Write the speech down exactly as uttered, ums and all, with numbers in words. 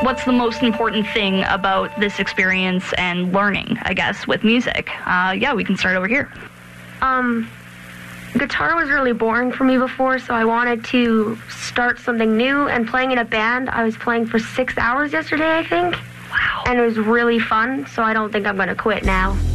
what's the most important thing about this experience and learning, I guess, with music? Uh, yeah, we can start over here. Um, guitar was really boring for me before, so I wanted to start something new, and playing in a band, I was playing for six hours yesterday, I think. Wow. And it was really fun, so I don't think I'm going to quit now.